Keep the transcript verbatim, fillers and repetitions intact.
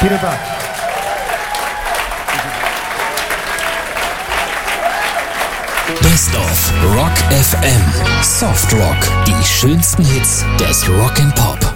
Vielen Dank. Best of Rock F M. Soft Rock. Die schönsten Hits des Rock and Pop.